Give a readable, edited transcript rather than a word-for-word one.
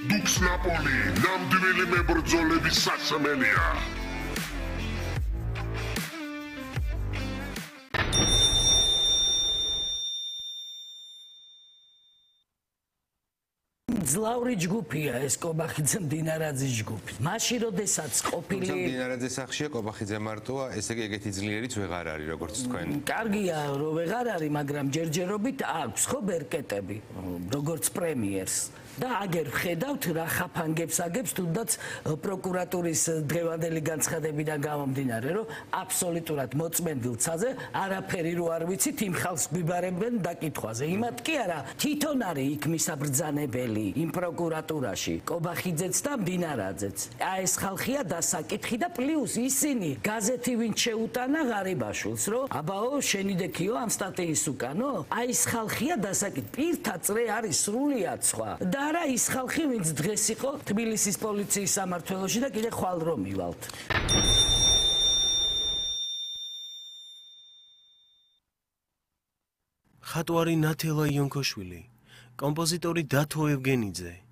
დუქს ნაპოლი ნამდვილი მებრძოლების სასმელია ძლავრი ჯგუფია ეს კობახიძე მდინარაძის ჯგუფი. მაშინ როდესაც ყოფილი მდინარაძის სახშია კობახიძე მარტოა, ესე იგი ეგეთი ძლიერიც ვეღარ არის, როგორც თქვენ. კარგია, რომ ვეღარ არის, მაგრამ ჯერჯერობით აქვს ხო ბერკეტები, როგორც პრემიერს. და აგერ ვხედავთ რა ხაფანგებს აგებს თუნდაც პროკურატურის დღევანდელი განცხადებიდან გამომდინარე, რომ აბსოლუტურად მოწმენდილ ცაზე არაფერი რო არ ვიცით, იმ ხალხს გვიბარებენ დაკითხვაზე. იმათ კი არა, თვითონ არის იქ მისაბრძანებელი იმ პროკურატურაში, კობახიძეც და მდინარაძეც. ეს ხალხია დასაკითხი და პლუს ისინი გაზეთი ვინ შეუტანა ღარიბაშვილს, რომ აბაო შენი დექიო ამ სტატიის უკანო? ეს ხალხია დასაკითხი, პირთა წრე არის სრულიად სხვა. და არა ის ხალხი, ვინც დღეს იყო თბილისის პოლიციის სამმართველოში და კიდე ხვალ რომ მივალთ. ხატვარი ნათელა იონქოშვილი, კომპოზიტორი დათო ევგენიძე,